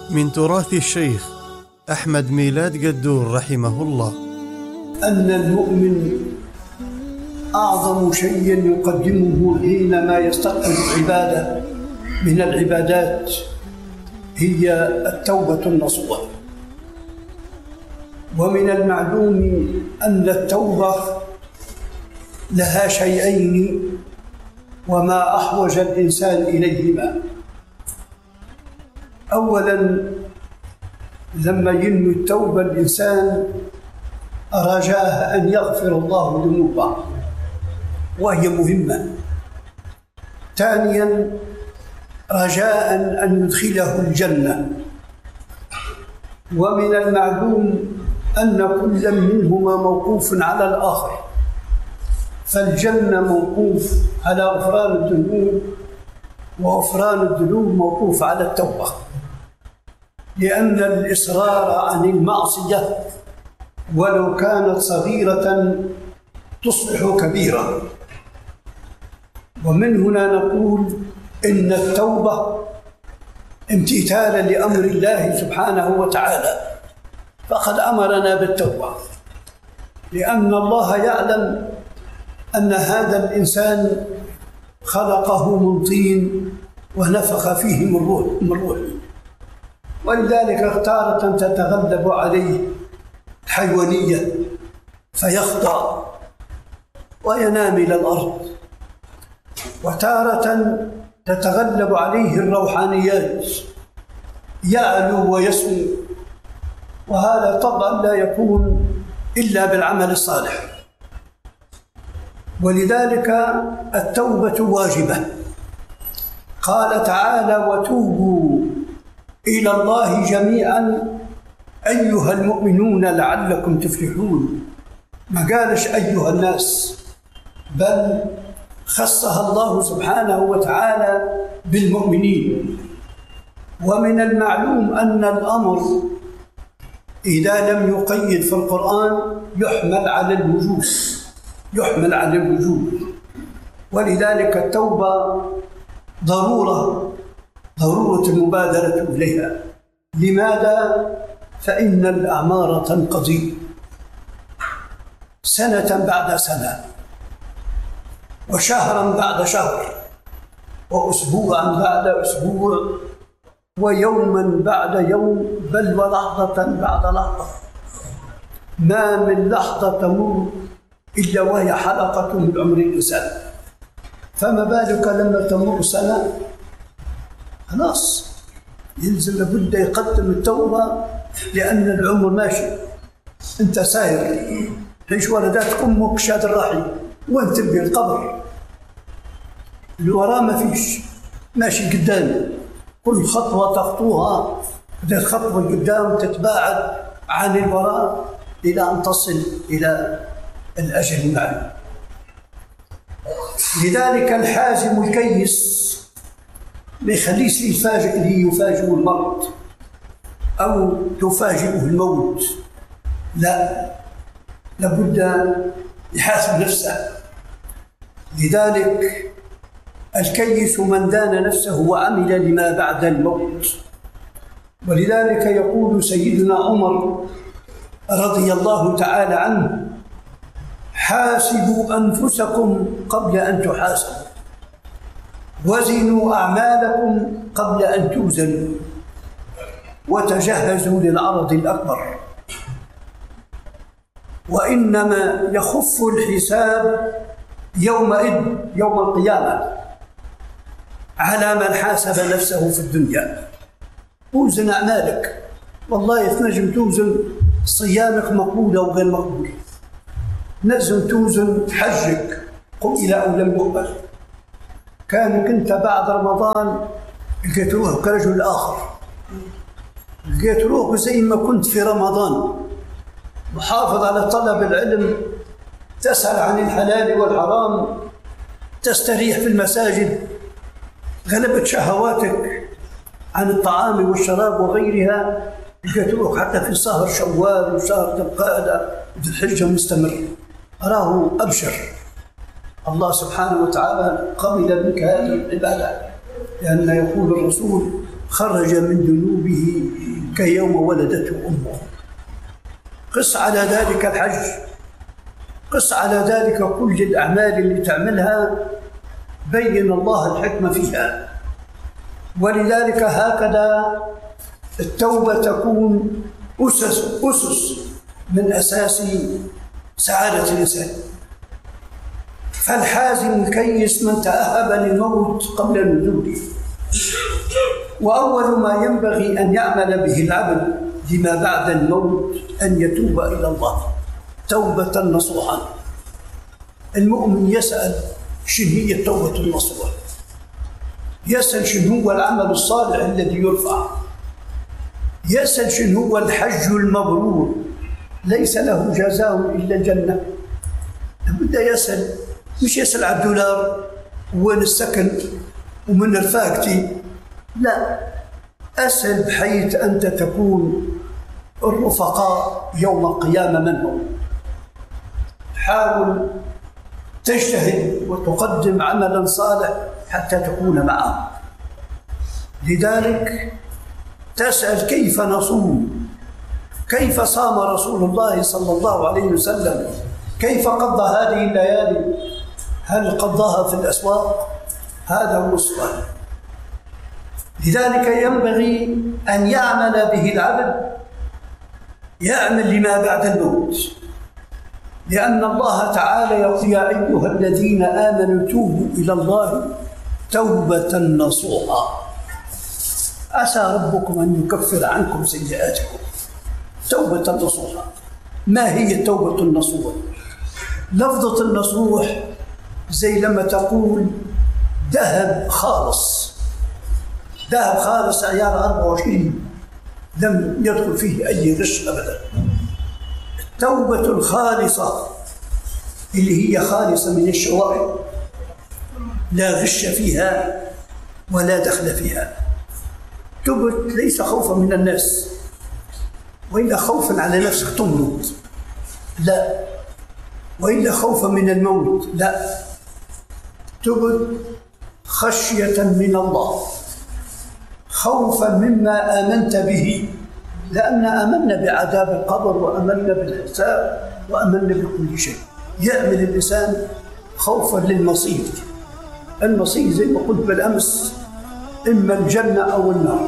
من تراث الشيخ أحمد ميلاد قدور رحمه الله أن المؤمن أعظم شيء يقدمه حينما يستقبل عبادة من العبادات هي التوبة النصوح. ومن المعلوم أن التوبة لها شيئين وما أحوج الإنسان إليهما. أولاً، لما ينوي التوبة الإنسان رجاه أن يغفر الله ذنوبه وهي مهمة. ثانياً، رجاء أن يدخله الجنة. ومن المعلوم أن كل منهما موقوف على الآخر، فالجنة موقوف على غفران الذنوب، وغفران الذنوب موقوف على التوبة، لأن الإصرار عن المعصية ولو كانت صغيرة تصبح كبيرة. ومن هنا نقول إن التوبة امتثالا لأمر الله سبحانه وتعالى، فقد أمرنا بالتوبة، لأن الله يعلم أن هذا الإنسان خلقه من طين ونفخ فيه من روحه، ولذلك تارة تتغلب عليه الحيوانية فيخضع وينام إلى الأرض، وتارة تتغلب عليه الروحانيات يعلو ويسمو، وهذا طبعا لا يكون إلا بالعمل الصالح. ولذلك التوبة واجبة. قال تعالى: وتوبوا إلى الله جميعا أيها المؤمنون لعلكم تفلحون. ما قالش أيها الناس، بل خصها الله سبحانه وتعالى بالمؤمنين. ومن المعلوم أن الأمر إذا لم يقيد في القرآن يحمل على الوجوب، ولذلك التوبة ضرورة المبادرة إليها. لماذا؟ فإن الأعمار تنقضي سنة بعد سنة، وشهرا بعد شهر، وأسبوعا بعد أسبوع، ويوما بعد يوم، بل ولحظة بعد لحظة. ما من لحظة تمر إلا وهي حلقة من عمر الإنسان، فما بالك لما تمر سنة؟ خلاص يلزم لابد يقدم التوبة، لأن العمر ماشي، أنت ساير تعيش ولدات أمك شاد الرحي وأنت تبقى القبر، الوراء ما فيش، ماشي قدام، كل خطوة تخطوها بدأت خطوة قدام تتباعد عن الوراء إلى أن تصل إلى الأجل المعلوم. لذلك الحازم الكيس ما يخليش يفاجئ المرض أو تفاجئه الموت، لا، لابد يحاسب نفسه. لذلك الكيس من دان نفسه وعمل لما بعد الموت. ولذلك يقول سيدنا عمر رضي الله تعالى عنه: حاسبوا أنفسكم قبل أن تحاسبوا، وزنوا أعمالكم قبل أن توزنوا، وتجهزوا للعرض الأكبر. وإنما يخف الحساب يومئذ يوم القيامة على من حاسب نفسه في الدنيا. توزن أعمالك، والله تنجم توزن صيامك مقبولة وغير مقبولة، نجم توزن حجك قبل أو لم يقبل. كانك أنت بعد رمضان لقيت روحك كرجل آخر، لقيت روحك زي ما كنت في رمضان، محافظ على طلب العلم، تسأل عن الحلال والحرام، تستريح في المساجد، غلبت شهواتك عن الطعام والشراب وغيرها، لقيت روحك حتى في شهر شوال وشهر ذي القعدة وذي الحجة مستمر. أراه أبشر، الله سبحانه وتعالى قبل منك هذه العبادة، لأن يقول الرسول خرج من ذنوبه كيوم ولدته أمه. قس على ذلك الحج، قس على ذلك كل الأعمال اللي تعملها، بين الله الحكمة فيها. ولذلك هكذا التوبة تكون أسس من أساس سعادة الإنسان. فالحازم الكيس من تأهب للموت قبل نزوله، وأول ما ينبغي أن يعمل به العبد لما بعد الموت أن يتوب إلى الله توبة نصوحا. المؤمن يسأل شنو هي التوبة النصوح، يسأل شنو هو العمل الصالح الذي يرفع، يسأل شنو هو الحج المبرور ليس له جزاء إلا الجنة. لابد يسأل، مش يسأل على الدولار وين السكن ومن رفاقتي، لا، أسأل بحيث أنت تكون الرفقاء يوم القيامة من هم. حاول تجتهد وتقدم عملا صالح حتى تكون معه. لذلك تسأل كيف نصوم، كيف صام رسول الله صلى الله عليه وسلم، كيف قضى هذه الليالي، هل قضاها في الأسواق؟ هذا هو السؤال. لذلك ينبغي أن يعمل به العبد، يعمل لما بعد الموت، لأن الله تعالى يقول يا أيها الذين آمنوا توبوا إلى الله توبة نصوحا عسى ربكم أن يكفر عنكم سيئاتكم. توبة نصوحا. ما هي التوبة النصوح؟ لفظة النصوح زي لما تقول ذهب خالص، ذهب خالص عيار 24 لم يدخل فيه أي غش أبدا. التوبة الخالصة اللي هي خالصة من الشوائب، لا غش فيها ولا دخل فيها. تبت ليس خوفا من الناس وإلا خوفا على نفسك تمرض، لا، وإلا خوفا من الموت، لا، تبت خشية من الله، خوفا مما آمنت به، لأن آمنا بعذاب القبر وآمنا بالحساب وآمنا بكل شيء. يعمل الإنسان خوفا للمصير. المصير زي ما قلت بالأمس إما الجنة أو النار.